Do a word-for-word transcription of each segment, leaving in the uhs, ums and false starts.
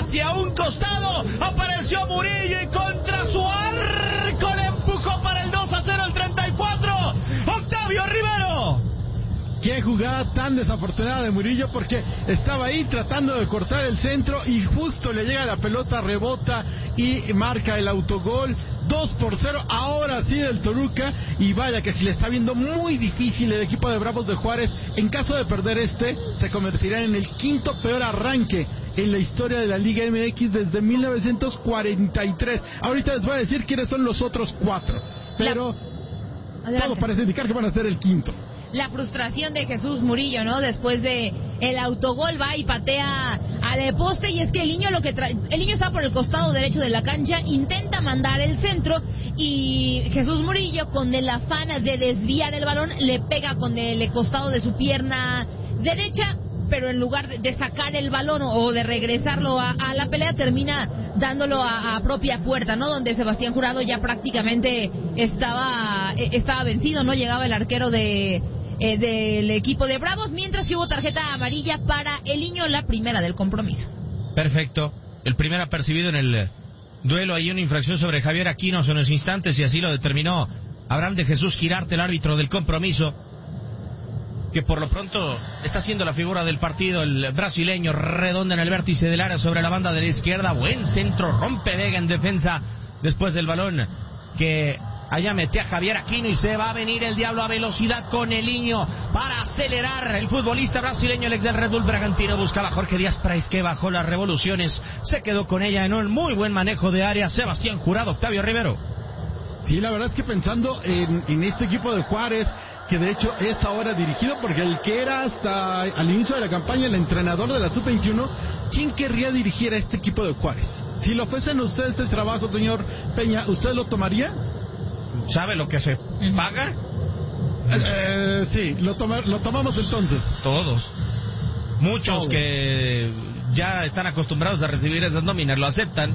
hacia un costado, apareció Murillo y contra su arco le empujó para el dos a cero el treinta y cuatro, Octavio Rivero. Qué jugada tan desafortunada de Murillo, porque estaba ahí tratando de cortar el centro y justo le llega la pelota, rebota y marca el autogol. Dos por cero, ahora sí del Toluca, y vaya que si le está viendo muy difícil el equipo de Bravos de Juárez. En caso de perder este, se convertirá en el quinto peor arranque en la historia de la Liga M X desde mil novecientos cuarenta y tres. Ahorita les voy a decir quiénes son los otros cuatro, pero la... todo parece indicar que van a ser el quinto. La frustración de Jesús Murillo, ¿no? Después de el autogol, va y patea al poste, y es que el niño lo que tra... el niño está por el costado derecho de la cancha, intenta mandar el centro y Jesús Murillo, con el afán de desviar el balón, le pega con el costado de su pierna derecha, pero en lugar de, de sacar el balón o, o de regresarlo a, a la pelea, termina dándolo a, a propia puerta, ¿no? Donde Sebastián Jurado ya prácticamente estaba estaba vencido, no llegaba el arquero de eh, del equipo de Bravos, mientras que hubo tarjeta amarilla para el niño, la primera del compromiso. Perfecto, el primer apercibido en el duelo. Hay una infracción sobre Javier Aquino en unos instantes, y así lo determinó Abraham de Jesús Girarte, el árbitro del compromiso, que por lo pronto está siendo la figura del partido. El brasileño redonda en el vértice del área sobre la banda de la izquierda, buen centro, rompe Vega en defensa después del balón que allá mete a Javier Aquino, y se va a venir el diablo a velocidad con el niño para acelerar. El futbolista brasileño, el ex del Red Bull Bragantino, buscaba a Jorge Díaz Price, que bajó las revoluciones, se quedó con ella en un muy buen manejo de área. Sebastián Jurado, Octavio Rivero. Sí, la verdad es que pensando en, en este equipo de Juárez, que de hecho es ahora dirigido, porque el que era hasta al inicio de la campaña el entrenador de la sub veintiuno, ¿quién querría dirigir a este equipo de Juárez? Si lo ofrecen a usted este trabajo, señor Peña, ¿usted lo tomaría? ¿Sabe lo que se paga? Eh, sí, lo, toma, lo tomamos entonces. Todos. Muchos Todos. Que ya están acostumbrados a recibir esas nóminas lo aceptan.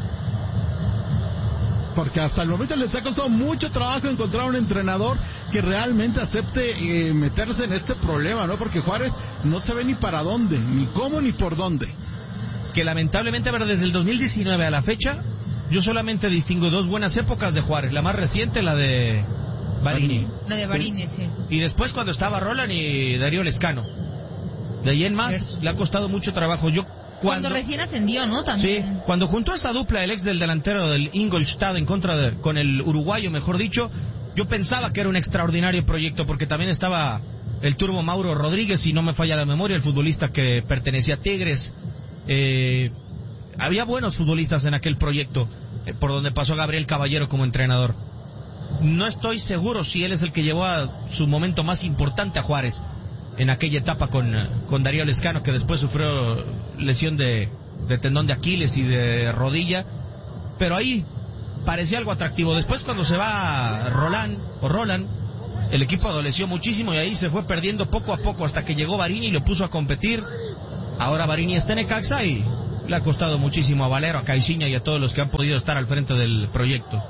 Porque hasta el momento les ha costado mucho trabajo encontrar un entrenador que realmente acepte eh, meterse en este problema, ¿no? Porque Juárez no se ve ni para dónde, ni cómo, ni por dónde. Que lamentablemente, a ver, desde el dos mil diecinueve a la fecha, yo solamente distingo dos buenas épocas de Juárez. La más reciente, la de Barini. La de Barini, sí. Y después cuando estaba Roland y Darío Lescano. De ahí en más, es... le ha costado mucho trabajo. Yo Cuando, cuando recién ascendió, ¿no? También. Sí, cuando juntó esa dupla, el ex del delantero del Ingolstadt en contra de, con el uruguayo, mejor dicho, yo pensaba que era un extraordinario proyecto, porque también estaba el Turbo Mauro Rodríguez, si no me falla la memoria, el futbolista que pertenecía a Tigres. Eh, había buenos futbolistas en aquel proyecto, eh, por donde pasó Gabriel Caballero como entrenador. No estoy seguro si él es el que llevó a su momento más importante a Juárez en aquella etapa con, con Darío Lescano, que después sufrió lesión de, de tendón de Aquiles y de rodilla, pero ahí parecía algo atractivo. Después, cuando se va Roland o Roland, el equipo adoleció muchísimo y ahí se fue perdiendo poco a poco hasta que llegó Barini y lo puso a competir. Ahora Barini está en Necaxa y le ha costado muchísimo a Valero, a Caixinha y a todos los que han podido estar al frente del proyecto.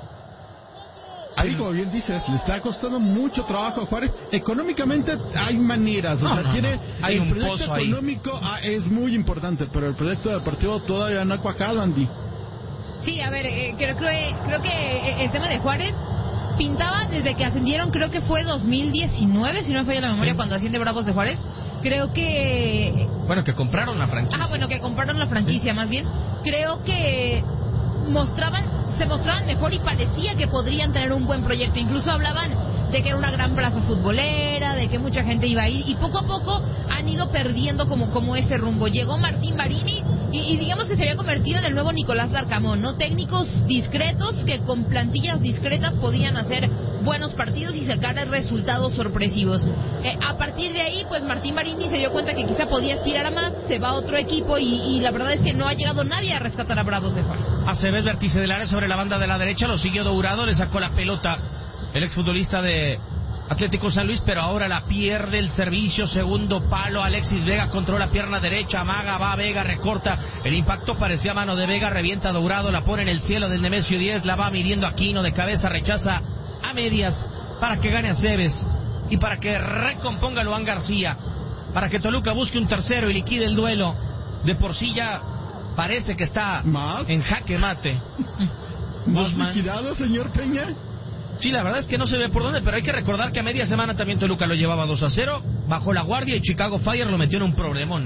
Ahí, como bien dices, le está costando mucho trabajo a Juárez. Económicamente hay maneras, o no, sea, no, tiene no. Hay el un proyecto pozo económico ah, es muy importante, pero el proyecto deportivo todavía no ha cuajado, Andy. Sí, a ver, eh, creo, creo, creo que el tema de Juárez pintaba desde que ascendieron, creo que fue dos mil diecinueve, si no me falla la memoria, sí, cuando asciende Bravos de Juárez. Creo que... Bueno, que compraron la franquicia. Ah, bueno, que compraron la franquicia, sí, más bien. Creo que mostraban, se mostraban mejor y parecía que podrían tener un buen proyecto. Incluso hablaban de que era una gran plaza futbolera, de que mucha gente iba a ir, y poco a poco han ido perdiendo como, como ese rumbo. Llegó Martín Barini y, y digamos que se había convertido en el nuevo Nicolás Larcamón, ¿no? Técnicos discretos que con plantillas discretas podían hacer buenos partidos y sacar resultados sorpresivos. Eh, a partir de ahí, pues Martín Barini se dio cuenta que quizá podía aspirar a más, se va a otro equipo y, y la verdad es que no ha llegado nadie a rescatar a Bravos de Juárez. Aceves, vértice del área sobre la banda de la derecha, lo siguió Dourado, le sacó la pelota el exfutbolista de Atlético San Luis, pero ahora la pierde el servicio, segundo palo, Alexis Vega controla pierna derecha, amaga, va Vega, recorta, el impacto parecía mano de Vega, revienta Dourado, la pone en el cielo del Nemesio diez, la va midiendo Aquino de cabeza, rechaza a medias para que gane Aceves y para que recomponga Luan García, para que Toluca busque un tercero y liquide el duelo. De por sí ya parece que está ¿Más? en jaque mate. ¿Más Guzmán. liquidado, señor Peña? Sí, la verdad es que no se ve por dónde, pero hay que recordar que a media semana también Toluca lo llevaba dos a cero, bajó la guardia y Chicago Fire lo metió en un problemón.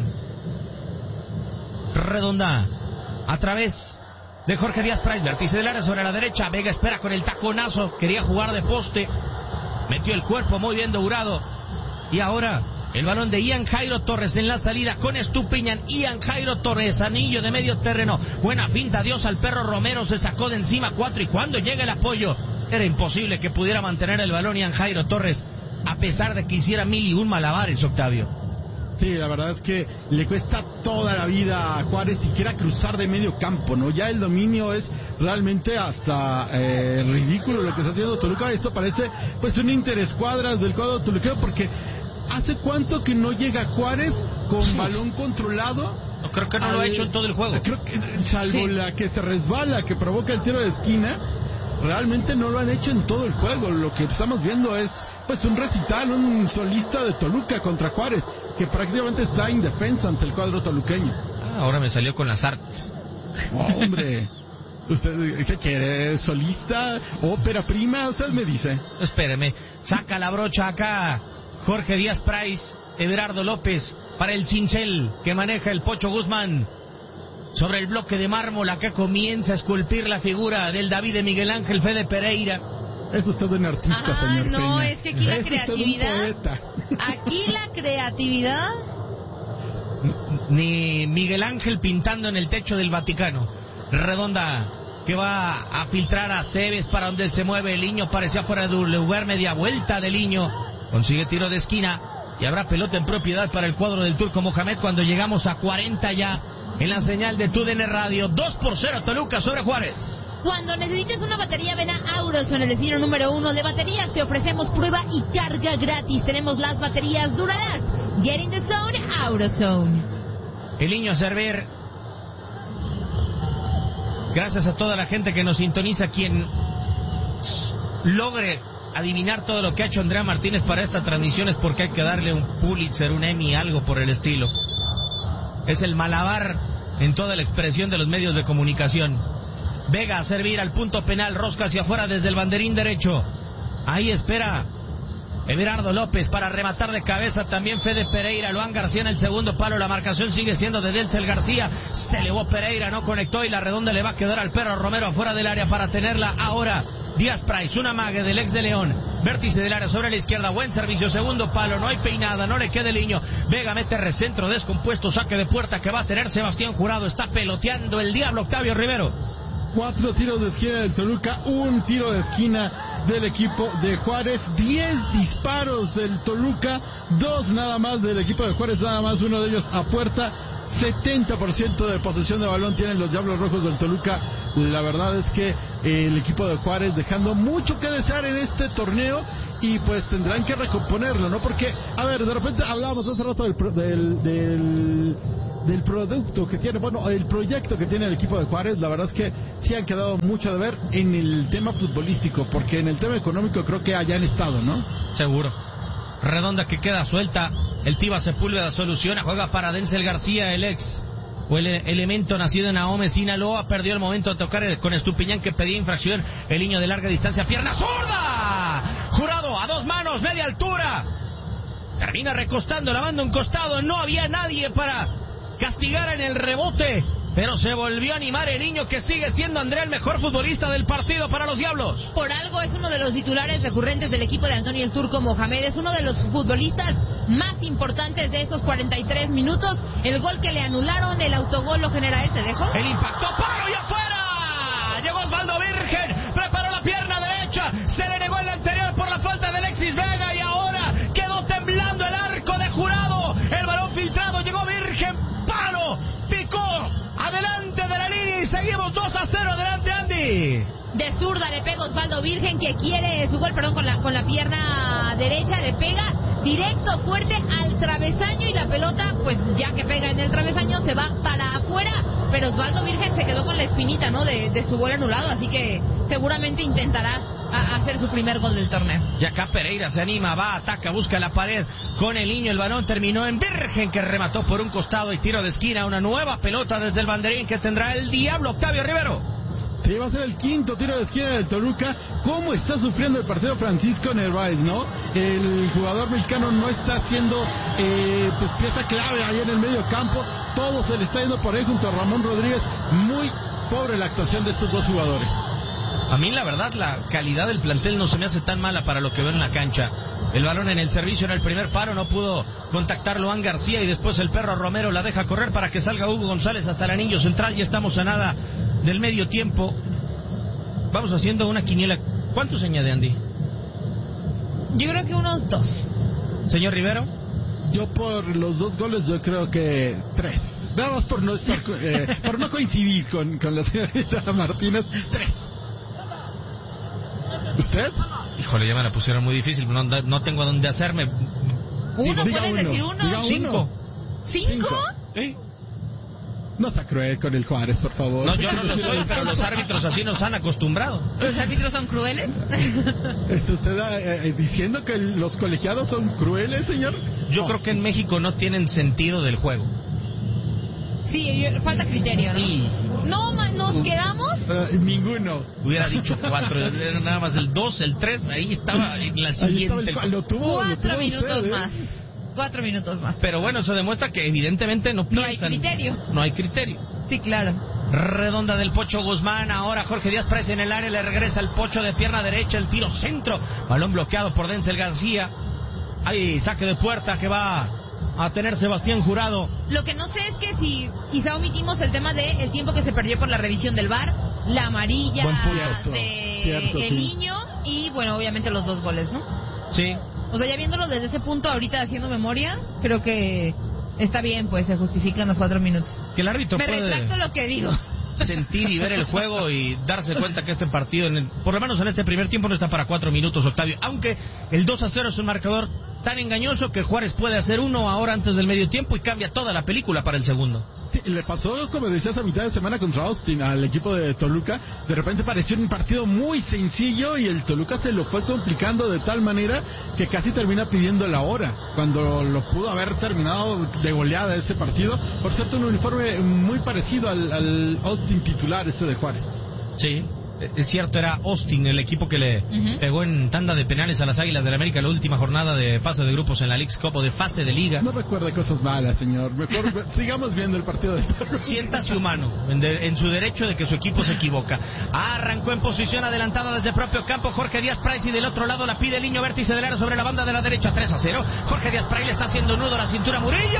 Redonda, a través de Jorge Díaz Price, vértice del área sobre la derecha, Vega espera con el taconazo, quería jugar de poste, metió el cuerpo muy bien Dourado, y ahora el balón de Ian Jairo Torres en la salida con Estupiñán. Ian Jairo Torres, anillo de medio terreno, buena finta, adiós al perro Romero, se sacó de encima cuatro, y cuando llega el apoyo, era imposible que pudiera mantener el balón Ian Jairo Torres, a pesar de que hiciera mil y un malabares, Octavio. Sí, la verdad es que le cuesta toda la vida a Juárez siquiera cruzar de medio campo, ¿no? Ya el dominio es realmente hasta eh, ridículo lo que está haciendo Toluca. Esto parece pues un interescuadras del cuadro toluquero, porque ¿hace cuánto que no llega Juárez con balón controlado? No, creo que no al... lo ha hecho en todo el juego. Creo que, salvo Sí. la que se resbala, que provoca el tiro de esquina, realmente no lo han hecho en todo el juego. Lo que estamos viendo es pues un recital, un solista de Toluca contra Juárez, que prácticamente está indefenso ante el cuadro toluqueño. Ah, ahora me salió con las artes. Oh, hombre, ¿usted qué quiere? ¿Solista? ¿Ópera prima? Usted me dice. Espéreme, saca la brocha acá Jorge Díaz Price, Everardo López para el cincel que maneja el Pocho Guzmán. Sobre el bloque de mármol acá comienza a esculpir la figura del David de Miguel Ángel Fede Pereira. Es usted un artista, Ah, señor no, Peña. es que aquí la Es usted un creatividad- poeta. Aquí la creatividad. Ni Miguel Ángel pintando en el techo del Vaticano. Redonda que va a filtrar a Cebes para donde se mueve el Liño, parecía fuera de lugar, media vuelta del Liño, consigue tiro de esquina y habrá pelota en propiedad para el cuadro del Turco Mohamed cuando llegamos a cuarenta ya en la señal de T U D N Radio. Dos por cero Toluca sobre Juárez. Cuando necesites una batería, ven a Auroson, el destino número uno de baterías. Te ofrecemos prueba y carga gratis. Tenemos las baterías Duralast. Get in the zone, Auroson. El Niño a servir. Gracias a toda la gente que nos sintoniza, quien logre adivinar todo lo que ha hecho Andrea Martínez para esta transmisión es porque hay que darle un Pulitzer, un Emmy, algo por el estilo. Es el malabar en toda la expresión de los medios de comunicación. Vega a servir al punto penal, rosca hacia afuera desde el banderín derecho. Ahí espera Everardo López para rematar de cabeza también Fede Pereira. Luan García en el segundo palo, la marcación sigue siendo de Delcel García. Se elevó Pereira, no conectó y la redonda le va a quedar al perro Romero afuera del área para tenerla ahora. Díaz Price, una mague del ex de León, vértice del área sobre la izquierda, buen servicio, segundo palo, no hay peinada, no le queda el Niño. Vega mete recentro descompuesto, saque de puerta que va a tener Sebastián Jurado. Está peloteando el diablo Octavio Rivero. Cuatro tiros de esquina del Toluca, un tiro de esquina del equipo de Juárez, diez disparos del Toluca, dos nada más del equipo de Juárez, nada más uno de ellos a puerta. setenta por ciento de posesión de balón tienen los Diablos Rojos del Toluca. La verdad es que el equipo de Juárez dejando mucho que desear en este torneo, y pues tendrán que recomponerlo, ¿no? Porque, a ver, de repente hablábamos hace rato del, pro, del, del, del producto que tiene, bueno, el proyecto que tiene el equipo de Juárez. La verdad es que sí han quedado mucho de ver en el tema futbolístico, porque en el tema económico creo que hayan estado, ¿no? Seguro. Redonda que queda suelta, el Tiva Sepúlveda soluciona, juega para Denzel García, el ex o el elemento nacido en Ahome, Sinaloa, perdió el momento de tocar el, con Estupiñán que pedía infracción, el Niño de larga distancia, pierna zurda, Jurado a dos manos, media altura, termina recostando, lavando un costado, no había nadie para castigar en el rebote, pero se volvió a animar el Niño, que sigue siendo Andrea el mejor futbolista del partido para los Diablos. Por algo es uno de los titulares recurrentes del equipo de Antonio el Turco Mohamed. Es uno de los futbolistas más importantes de estos cuarenta y tres minutos. El gol que le anularon, el autogol lo genera este. ¿Dejo? El impacto, paro y afuera. Llegó Osvaldo Virgen, preparó la pierna derecha, se le negó el anterior por la falta de Alexis Vega y ahora quedó temblando el arco de Jurado. El balón filtrado, llegó Virgen, palo, picó. Adelante de la línea y seguimos dos a cero. Adelante, Andy. De zurda le pega Osvaldo Virgen, que quiere su gol, perdón, con la, con la pierna derecha. Le pega directo, fuerte al travesaño y la pelota, pues ya que pega en el travesaño, se va para afuera. Pero Osvaldo Virgen se quedó con la espinita, ¿no? De, de su gol anulado, así que seguramente intentará a hacer su primer gol del torneo. Y acá Pereira se anima, va, ataca, busca la pared con el niño. El balón terminó en Virgen, que remató por un costado y tiro de esquina. Una nueva pelota desde el banderín que tendrá el Diablo Octavio Rivero. Sí, va a ser el quinto tiro de esquina del Toluca. ¿Cómo está sufriendo el partido Francisco Narváez, no? El jugador mexicano no está haciendo eh, pues pieza clave ahí en el medio campo. Todo se le está yendo por ahí junto a Ramón Rodríguez. Muy pobre la actuación de estos dos jugadores. A mí la verdad la calidad del plantel no se me hace tan mala para lo que veo en la cancha. El balón en el servicio en el primer paro, no pudo contactar Loan García y después el Perro Romero la deja correr para que salga Hugo González hasta el anillo central. Ya estamos a nada del medio tiempo. Vamos haciendo una quiniela. ¿Cuántos añade, Andy? Yo creo que unos dos. Señor Rivero. Yo por los dos goles yo creo que tres. Nada más por no estar eh, por no coincidir con, con la señorita Martínez. Tres. ¿Usted? Híjole, ya me la pusieron muy difícil. No, no tengo a dónde hacerme. ¿Uno? Diga ¿Puedes uno, decir uno? diga uno. Cinco. ¿Cinco? Cinco. ¿Eh? No sea cruel con el Juárez, por favor. No, yo no lo soy, pero los árbitros así nos han acostumbrado. ¿Los árbitros son crueles? ¿Está usted eh, diciendo que los colegiados son crueles, señor? Yo No. creo que en México no tienen sentido del juego. Sí, yo- falta criterio, ¿no? Y No, ma- nos quedamos. Eh, ninguno. hubiera dicho cuatro, era nada más el dos, el tres, ahí estaba en la Ahí estaba siguiente. el, lo tuvo, lo Cuatro tuvo minutos usted, ¿eh? más. Cuatro minutos más. Pero bueno, eso demuestra que evidentemente no No hay piensan. criterio. No hay criterio. Sí, claro. Redonda del Pocho Guzmán, ahora Jorge Díaz Price en el área, le regresa el Pocho de pierna derecha, el tiro centro, balón bloqueado por Denzel García. Hay saque de puerta que va a tener Sebastián Jurado. Lo que no sé es que si quizá omitimos el tema de el tiempo que se perdió por la revisión del V A R, la amarilla Buen punto. de Cierto, el sí. niño y bueno, obviamente los dos goles, ¿no? Sí, O sea, ya viéndolo desde ese punto, ahorita haciendo memoria, creo que está bien, pues se justifican los cuatro minutos. que el árbitro Me puede retracto lo que digo. sentir y ver el juego y darse cuenta que este partido, en el- por lo menos en este primer tiempo, no está para cuatro minutos, Octavio. Aunque el dos a cero es un marcador tan engañoso que Juárez puede hacer uno ahora antes del medio tiempo y cambia toda la película para el segundo. Sí, le pasó, como decías, a mitad de semana contra Austin al equipo de Toluca. De repente pareció un partido muy sencillo y el Toluca se lo fue complicando de tal manera que casi termina pidiendo la hora, cuando lo pudo haber terminado de goleada ese partido. Por cierto, un uniforme muy parecido al, al Austin titular este de Juárez. Sí, es cierto, era Austin el equipo que le Ujú. pegó en tanda de penales a las Águilas del América la última jornada de fase de grupos en la Leagues Cup o de fase de liga. No recuerde cosas malas, señor. Mejor ve- sigamos viendo el partido de Toluca. Siéntase humano, en, de- en su derecho de que su equipo se equivoca. Arrancó en posición adelantada desde propio campo Jorge Díaz Price y del otro lado la pide el niño vértice del área sobre la banda de la derecha, tres a cero. Jorge Díaz Price le está haciendo nudo a la cintura a Murillo.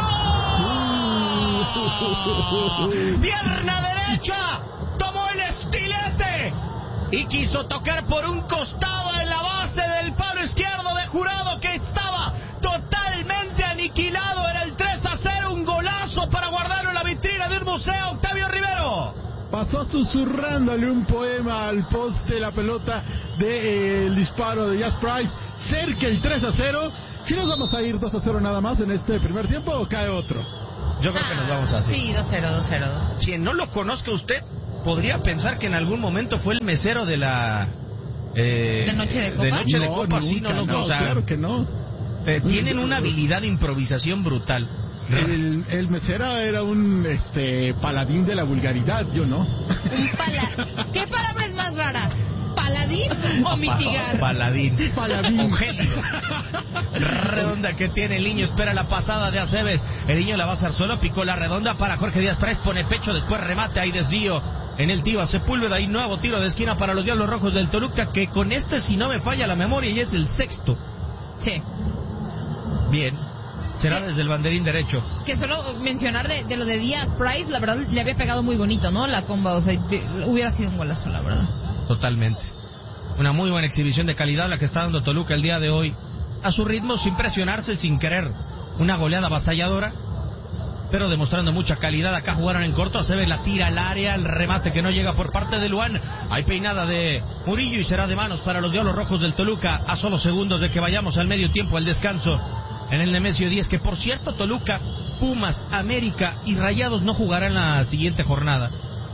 Pierna derecha, tomó el estilete y quiso tocar por un costado en la base del palo izquierdo de Jurado, que estaba totalmente aniquilado. Era el tres a cero, un golazo para guardarlo en la vitrina de un museo. Octavio Rivero. Pasó susurrándole un poema al poste la pelota del de, eh, disparo de Jazz Price. Cerca el tres a cero. Si nos vamos a ir dos a cero nada más en este primer tiempo o cae otro. Yo creo que nos vamos así. Sí, dos cero, dos cero. Quien no lo conozca usted podría pensar que en algún momento fue el mesero de la eh, ¿De Noche de Copa? de Noche de No, Copa, sí, no, nunca, no, no, o sea, claro que no. eh, tienen una habilidad de improvisación brutal. El, el mesero era un este paladín de la vulgaridad, yo no. Un pala... ¿Qué palabra es más rara? ¿Paladín o mitigar? Paladín. Paladín. O gélido. Redonda que tiene el niño, espera la pasada de Aceves. El niño la va a hacer solo, picó la redonda para Jorge Díaz Price, pone pecho, después remate, hay desvío en el Tiva Sepúlveda y nuevo tiro de esquina para los Diablos Rojos del Toluca, que con este, si no me falla la memoria, ya es el sexto. Sí. Bien. Será desde el banderín derecho. Que solo mencionar de, de lo de Díaz Price, la verdad le había pegado muy bonito, ¿no? La comba, o sea, hubiera sido un golazo, la verdad. Totalmente. Una muy buena exhibición de calidad la que está dando Toluca el día de hoy. A su ritmo, sin presionarse, sin querer una goleada avasalladora, pero demostrando mucha calidad. Acá jugaron en corto, Aceves la tira al área, el remate que no llega por parte de Luan. Hay peinada de Murillo y será de manos para los Diablos Rojos del Toluca, a solo segundos de que vayamos al medio tiempo, al descanso en el Nemesio diez, que por cierto Toluca, Pumas, América y Rayados no jugarán la siguiente jornada.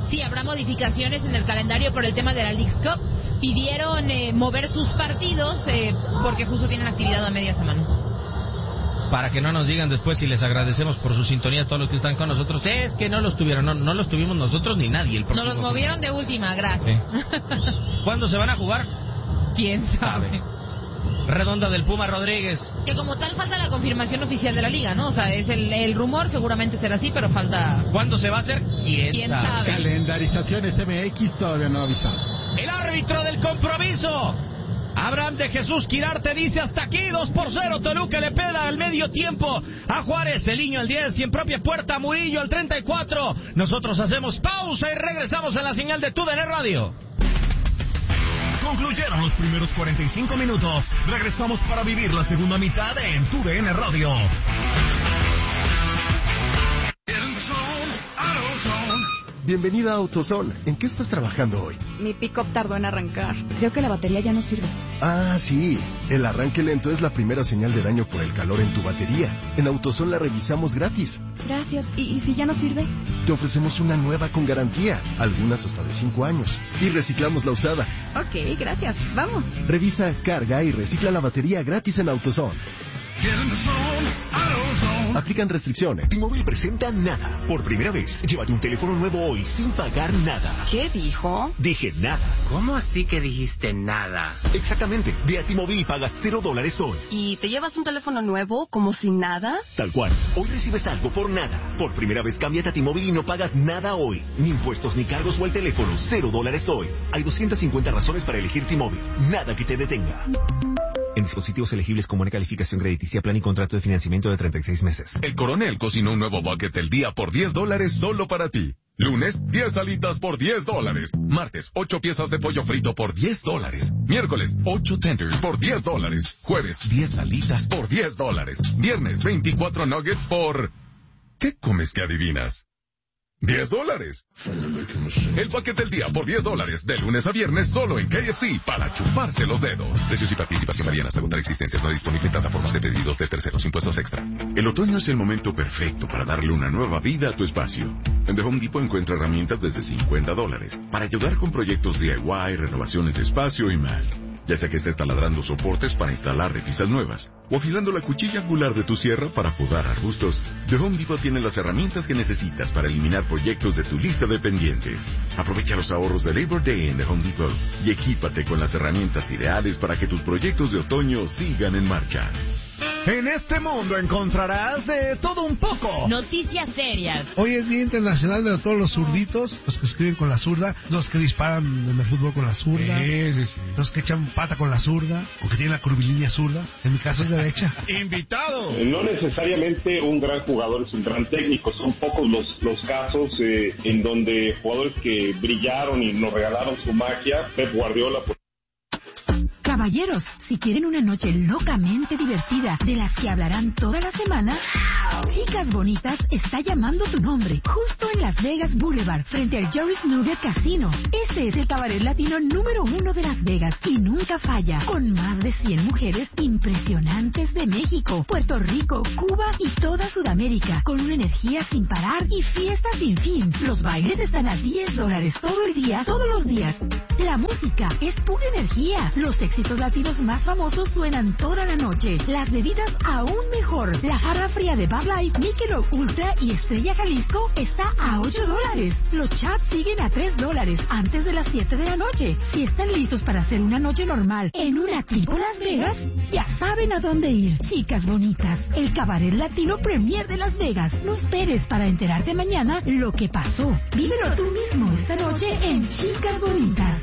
Sí, habrá modificaciones en el calendario por el tema de la Leagues Cup. Pidieron eh, mover sus partidos eh, porque justo tienen actividad a media semana. Para que no nos digan después, si les agradecemos por su sintonía a todos los que están con nosotros, es que no los tuvieron, no, no los tuvimos nosotros ni nadie. El Nos los movieron de última, gracias. Sí. ¿Cuándo se van a jugar? ¿Quién sabe? Redonda del Puma Rodríguez. Que como tal falta la confirmación oficial de la liga, ¿no? O sea, es el, el rumor, seguramente será así, pero falta... ¿Cuándo se va a hacer? ¿Quién, ¿Quién sabe? sabe? Calendarizaciones M X todavía no avisado. El árbitro del compromiso, Abraham de Jesús Quirarte, dice hasta aquí, dos por cero, Toluca le pega al medio tiempo a Juárez, el niño al diez y en propia puerta Murillo al treinta y cuatro. Nosotros hacemos pausa y regresamos a la señal de Tu D N Radio. Concluyeron los primeros cuarenta y cinco minutos. Regresamos para vivir la segunda mitad en Tu D N Radio. Bienvenida a AutoZone. ¿En qué estás trabajando hoy? Mi pick-up tardó en arrancar. Creo que la batería ya no sirve. Ah, sí. El arranque lento es la primera señal de daño por el calor en tu batería. En AutoZone la revisamos gratis. Gracias. ¿Y, y si ya no sirve? Te ofrecemos una nueva con garantía, algunas hasta de cinco años. Y reciclamos la usada. Ok, gracias. Vamos. Revisa, carga y recicla la batería gratis en AutoZone. Aplican restricciones. T-Mobile presenta Nada. Por primera vez, llévate un teléfono nuevo hoy sin pagar nada. ¿Qué dijo? Dije nada. ¿Cómo así que dijiste nada? Exactamente. Ve a T-Mobile y pagas cero dólares hoy. ¿Y te llevas un teléfono nuevo como sin nada? Tal cual. Hoy recibes algo por nada. Por primera vez, cámbiate a T-Mobile y no pagas nada hoy. Ni impuestos ni cargos o el teléfono. Cero dólares hoy. Hay doscientas cincuenta razones para elegir T-Mobile. Nada que te detenga. En dispositivos elegibles con buena calificación crediticia, plan y contrato de financiamiento de treinta y seis meses. El Coronel cocinó un nuevo bucket del día por diez dólares solo para ti. Lunes, diez alitas por diez dólares. Martes, ocho piezas de pollo frito por diez dólares. Miércoles, ocho tenders por diez dólares. Jueves, diez alitas por diez dólares. Viernes, veinticuatro nuggets por... ¿Qué comes que adivinas? diez dólares. El paquete del día por diez dólares. De lunes a viernes solo en K F C para chuparse los dedos. Precios y participación varían hasta agotar existencias. No disponible en plataformas de pedidos de terceros. Impuestos extra. El otoño es el momento perfecto para darle una nueva vida a tu espacio. En The Home Depot encuentra herramientas desde cincuenta dólares para ayudar con proyectos D I Y, renovaciones de espacio y más. Ya sea que estés taladrando soportes para instalar repisas nuevas o afilando la cuchilla angular de tu sierra para podar arbustos, The Home Depot tiene las herramientas que necesitas para eliminar proyectos de tu lista de pendientes. Aprovecha los ahorros de Labor Day en The Home Depot y equípate con las herramientas ideales para que tus proyectos de otoño sigan en marcha. En este mundo encontrarás de todo un poco. Noticias serias. Hoy es Día Internacional de todos los zurditos, los que escriben con la zurda, los que disparan en el fútbol con la zurda, sí, sí, sí. Los que echan pata con la zurda, o que tienen la curvilínea zurda. En mi caso es derecha. ¡Invitado! No necesariamente un gran jugador es un gran técnico. Son pocos los, los casos eh, en donde jugadores que brillaron y nos regalaron su magia. Pep Guardiola, por Caballeros, si quieren una noche locamente divertida, de las que hablarán toda la semana, Chicas Bonitas está llamando tu nombre, justo en Las Vegas Boulevard, frente al Joris Nugget Casino. Este es el cabaret latino número uno de Las Vegas y nunca falla, con más de cien mujeres impresionantes de México, Puerto Rico, Cuba y toda Sudamérica, con una energía sin parar y fiestas sin fin. Los bailes están a diez dólares todo el día, todos los días. La música es pura energía. Los éxitos latinos más famosos suenan toda la noche. Las bebidas aún mejor. La jarra fría de Bud Light, Michelob Ultra y Estrella Jalisco está a ocho dólares. Los chats siguen a tres dólares antes de las siete de la noche. Si están listos para hacer una noche normal en una tipo Las Vegas, ya saben a dónde ir. Chicas Bonitas, el cabaret latino premier de Las Vegas. No esperes para enterarte mañana lo que pasó. Vívelo tú mismo esta noche en Chicas Bonitas.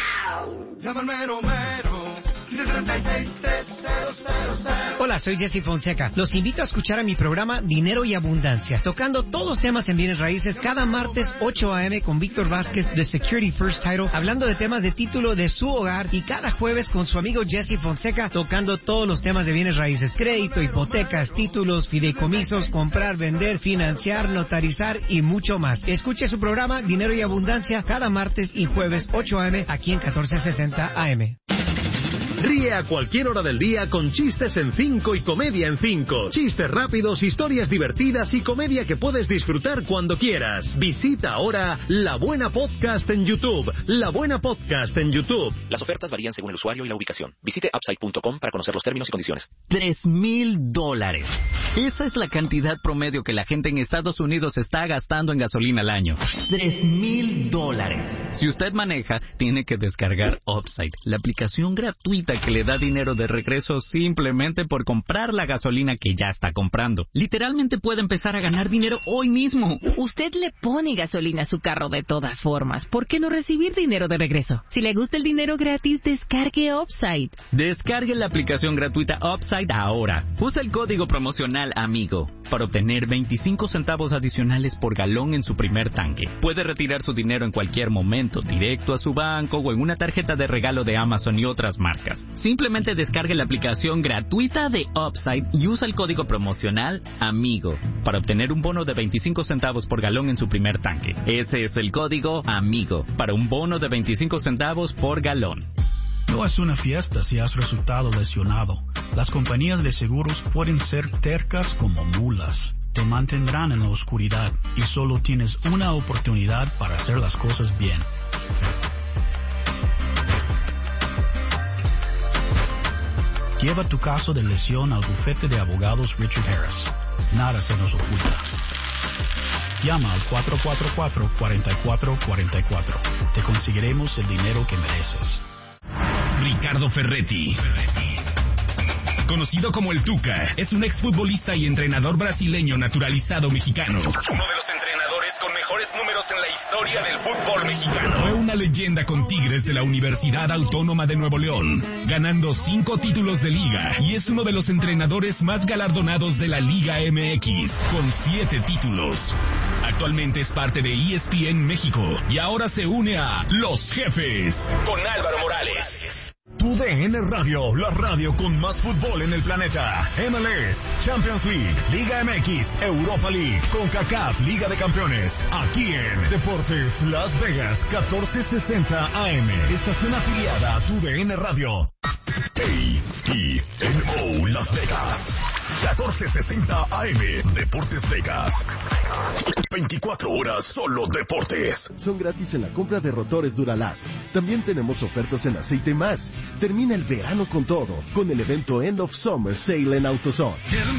Hola, soy Jesse Fonseca. Los invito a escuchar a mi programa Dinero y Abundancia, tocando todos los temas en bienes raíces cada martes ocho a eme con Víctor Vázquez de Security First Title, hablando de temas de título de su hogar, y cada jueves con su amigo Jesse Fonseca tocando todos los temas de bienes raíces: crédito, hipotecas, títulos, fideicomisos, comprar, vender, financiar, notarizar y mucho más. Escuche su programa Dinero y Abundancia cada martes y jueves ocho a eme aquí en catorce sesenta a eme. Ríe a cualquier hora del día con chistes en cinco y comedia en cinco. Chistes rápidos, historias divertidas y comedia que puedes disfrutar cuando quieras. Visita ahora La Buena Podcast en YouTube. La Buena Podcast en YouTube. Las ofertas varían según el usuario y la ubicación. Visite upside punto com para conocer los términos y condiciones. Tres mil dólares. Esa es la cantidad promedio que la gente en Estados Unidos está gastando en gasolina al año. Tres mil dólares. Si usted maneja, tiene que descargar Upside, la aplicación gratuita que le da dinero de regreso simplemente por comprar la gasolina que ya está comprando. Literalmente puede empezar a ganar dinero hoy mismo. Usted le pone gasolina a su carro de todas formas. ¿Por qué no recibir dinero de regreso? Si le gusta el dinero gratis, descargue Upside. Descargue la aplicación gratuita Upside ahora. Usa el código promocional AMIGO para obtener veinticinco centavos adicionales por galón en su primer tanque. Puede retirar su dinero en cualquier momento, directo a su banco o en una tarjeta de regalo de Amazon y otras marcas. Simplemente descargue la aplicación gratuita de Upside y usa el código promocional AMIGO para obtener un bono de veinticinco centavos por galón en su primer tanque. Ese es el código AMIGO para un bono de veinticinco centavos por galón. No es una fiesta si has resultado lesionado. Las compañías de seguros pueden ser tercas como mulas. Te mantendrán en la oscuridad y solo tienes una oportunidad para hacer las cosas bien. Lleva tu caso de lesión al bufete de abogados Richard Harris. Nada se nos oculta. Llama al cuatro cuatro cuatro, cuatro cuatro cuatro cuatro. Te conseguiremos el dinero que mereces. Ricardo Ferretti, conocido como el Tuca, es un exfutbolista y entrenador brasileño naturalizado mexicano. Uno de los entrenadores con mejores números en la historia del fútbol mexicano. Fue una leyenda con Tigres de la Universidad Autónoma de Nuevo León, ganando cinco títulos de liga, y es uno de los entrenadores más galardonados de la Liga M X, con siete títulos. Actualmente es parte de E S P N México y ahora se une a Los Jefes con Álvaro Morales. Tu D N Radio, la radio con más fútbol en el planeta. M L S, Champions League, Liga M X, Europa League, CONCACAF, Liga de Campeones. Aquí en Deportes Las Vegas, catorce sesenta A M. Estación afiliada a Tu D N Radio. A I N O Las Vegas, catorce sesenta A M. Deportes Vegas. veinticuatro horas solo deportes. Son gratis en la compra de rotores Duralast. También tenemos ofertas en aceite más. Termina el verano con todo, con el evento End of Summer Sale en AutoZone.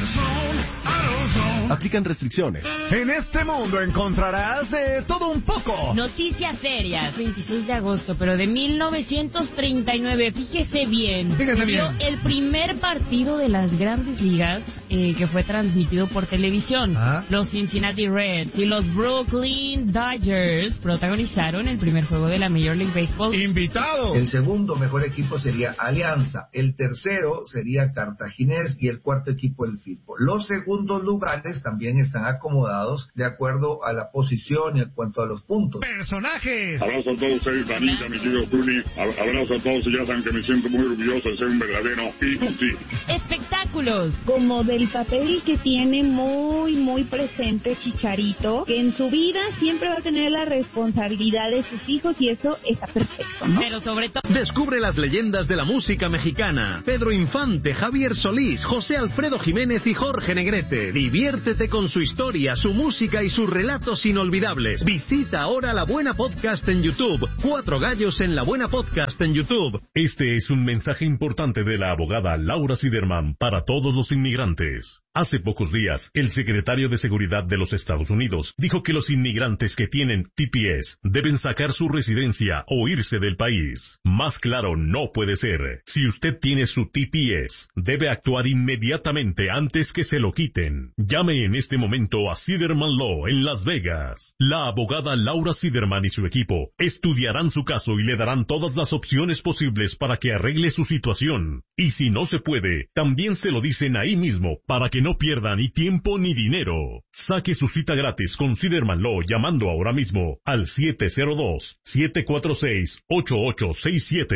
Aplican restricciones. En este mundo encontrarás de todo un poco. Noticias serias. veintiséis de agosto, pero de mil novecientos treinta y nueve. Fíjese bien. Fíjese bien. El primer partido de las grandes ligas eh, que fue transmitido por televisión. ¿Ah? Los Cincinnati Reds y los Brooklyn Dodgers protagonizaron el primer juego de la Major League Baseball. ¡Invitado! El segundo mejor equipo sería Alianza. El tercero sería Cartaginés y el cuarto equipo el Firpo. Los segundos lugares también están acomodados de acuerdo a la posición y en cuanto a los puntos. ¡Personajes! Abrazo a todos ustedes, Danita, mi querido Tuni. Abrazo a todos y ya saben que me siento muy orgulloso de ser un verdadero Ituti. Espectáculos. Como del papel que tiene muy, muy presente Chicharito, que en su vida siempre va a tener la responsabilidad de sus hijos y eso está perfecto, ¿no? Pero sobre todo... Descubre las leyendas de la música mexicana. Pedro Infante, Javier Solís, José Alfredo Jiménez y Jorge Negrete. Diviértete con su historia, su música y sus relatos inolvidables. Visita ahora La Buena Podcast en YouTube. Cuatro gallos en La Buena Podcast en YouTube. Este es un mensaje importante de la abogada Laura Siderman para todos los inmigrantes. Hace pocos días, el secretario de Seguridad de los Estados Unidos dijo que los inmigrantes que tienen T P S deben sacar su residencia o irse del país. Más claro no puede ser. Si usted tiene su T P S, debe actuar inmediatamente antes que se lo quiten. Llame en este momento a Siderman Law en Las Vegas. La abogada Laura Siderman y su equipo estudiarán su caso y le darán todas las opciones posibles para que arregle su situación. Y si no se puede, también se lo dicen ahí mismo para que no pierda ni tiempo ni dinero. Saque su cita gratis con Siderman Law llamando ahora mismo al siete cero dos, siete cuatro seis, ocho ocho seis siete.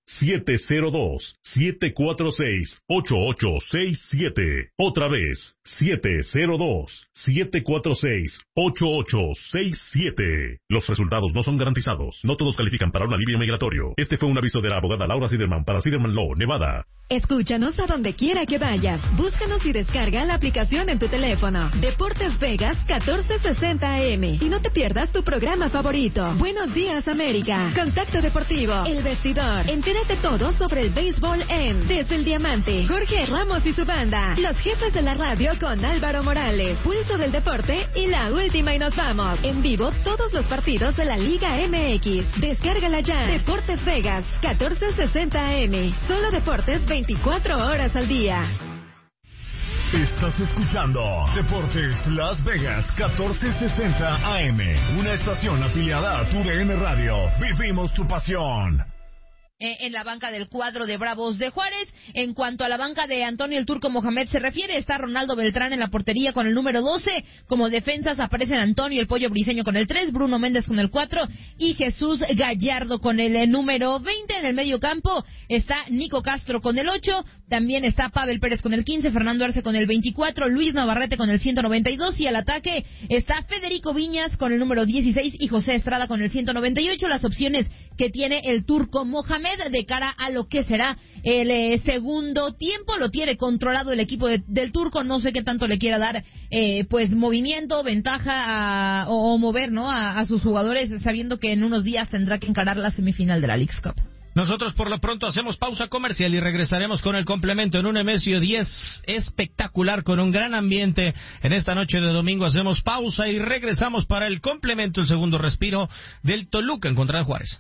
siete cero dos, siete cuatro seis, ocho ocho seis siete. Otra vez, siete cero dos, siete cuatro seis, ocho ocho seis siete. Los resultados no son garantizados. No todos califican para un alivio migratorio. Este fue un aviso de la abogada Laura Siderman para Siderman Law, Nevada. Escúchanos a donde quiera que vayas. Búscanos y descarga la aplicación en tu teléfono. Deportes Vegas catorce sesenta A M. Y no te pierdas tu programa favorito. Buenos días, América. Contacto Deportivo. El Vestidor. Entérate todo sobre el béisbol en Desde el Diamante. Jorge Ramos y su banda. Los jefes de la radio con Álvaro Morales. Pulso del Deporte y la última y nos vamos. En vivo todos los partidos de la Liga M X. Descárgala ya. Deportes Vegas catorce sesenta A M. Solo deportes veinticuatro horas al día. Estás escuchando Deportes Las Vegas catorce sesenta A M, una estación afiliada a tu D N Radio. Vivimos tu pasión. En la banca del cuadro de Bravos de Juárez. En cuanto a la banca de Antonio el Turco Mohamed se refiere, está Ronaldo Beltrán en la portería con el número doce. Como defensas aparecen Antonio el Pollo Briseño con el tres, Bruno Méndez con el cuatro y Jesús Gallardo con el número veinte. En el medio campo está Nico Castro con el ocho, también está Pavel Pérez con el quince, Fernando Arce con el veinticuatro, Luis Navarrete con el ciento noventa y dos y al ataque está Federico Viñas con el número dieciséis y José Estrada con el ciento noventa y ocho. Las opciones que tiene el Turco Mohamed de cara a lo que será el eh, segundo tiempo. Lo tiene controlado el equipo de, del Turco. No sé qué tanto le quiera dar eh, pues movimiento, ventaja a, o, o mover no a, a sus jugadores, sabiendo que en unos días tendrá que encarar la semifinal de la Leagues Cup. Nosotros por lo pronto hacemos pausa comercial y regresaremos con el complemento en un Nemesio diez espectacular con un gran ambiente. En esta noche de domingo hacemos pausa y regresamos para el complemento, el segundo respiro del Toluca en contra de Juárez.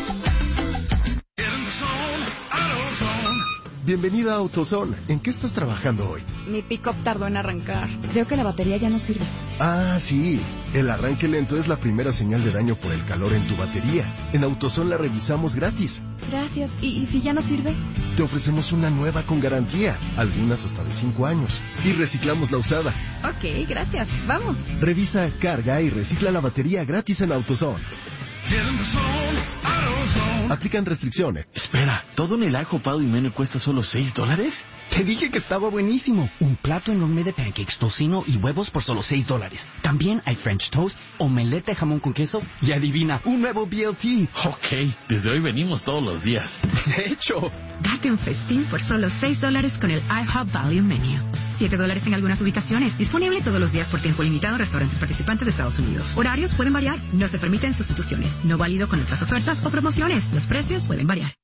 Bienvenida a AutoZone. ¿En qué estás trabajando hoy? Mi pick-up tardó en arrancar. Creo que la batería ya no sirve. Ah, sí. El arranque lento es la primera señal de daño por el calor en tu batería. En AutoZone la revisamos gratis. Gracias. ¿Y, y si ya no sirve? Te ofrecemos una nueva con garantía, algunas hasta de cinco años. Y reciclamos la usada. Ok, gracias. Vamos. Revisa, carga y recicla la batería gratis en AutoZone. Aplican restricciones. Espera, ¿todo en el ajo Pau y menú cuesta solo seis dólares? Te dije que estaba buenísimo. Un plato enorme de pancakes, tocino y huevos por solo seis dólares. También hay French toast, omelette de jamón con queso y adivina, un nuevo B L T. Ok, desde hoy venimos todos los días. De hecho. Date un festín por solo seis dólares con el IHOP Value Menu. siete dólares en algunas ubicaciones. Disponible todos los días por tiempo limitado en restaurantes participantes de Estados Unidos. Horarios pueden variar. No se permiten sustituciones. No válido con otras ofertas o promociones. Los precios pueden variar.